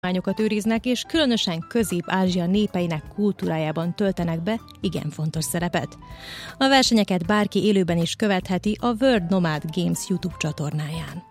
hagyományokat őriznek, és különösen Közép-Ázsia népeinek kultúrájában töltenek be igen fontos szerepet. A versenyeket bárki élőben is követheti a World Nomad Games YouTube csatornáján.